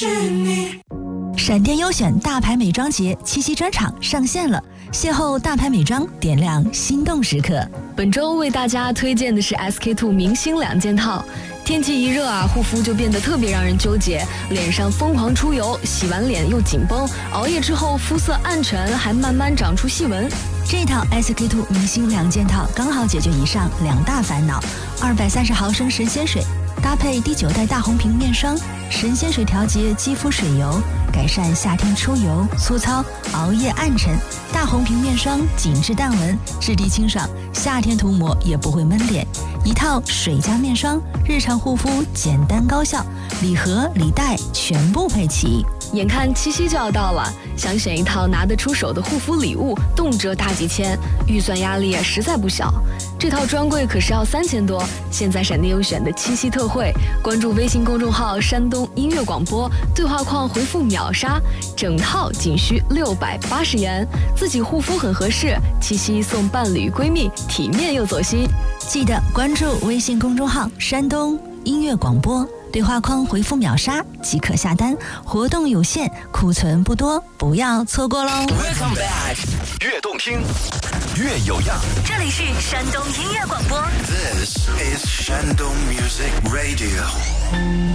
是你。 闪电优选大牌美妆节七夕专场上线了，邂逅大牌美妆，点亮心动时刻。 本周为大家推荐的是 SK-II 明星2件套。天气一热啊，护肤就变得特别让人纠结，脸上疯狂出油，洗完脸又紧绷，熬夜之后肤色暗沉，还慢慢长出细纹。 这套 SK-II 明星2件套刚好解决以上2大烦恼。230毫升神仙水搭配第9代大红瓶面霜，神仙水调节肌肤水油，改善夏天出油、粗糙、熬夜暗沉。大红瓶面霜紧致淡纹，质地清爽，夏天涂抹也不会闷脸。一套水加面霜，日常护肤简单高效，礼盒礼袋全部配齐。 眼看七夕就要到了，想选一套拿得出手的护肤礼物，动辄大几千，预算压力也实在不小。这套专柜可是要3000多，现在闪电优选的七夕特惠，关注微信公众号山东音乐广播，对话框回复秒杀，整套仅需680元，自己护肤很合适，七夕送伴侣闺蜜，体面又走心。 记得关注微信公众号山东音乐广播，对话框回复秒杀即可下单，活动有限，库存不多，不要错过喽。 Welcome back， 越动听越有样， 这里是山东音乐广播。 This is Shandong Music Radio。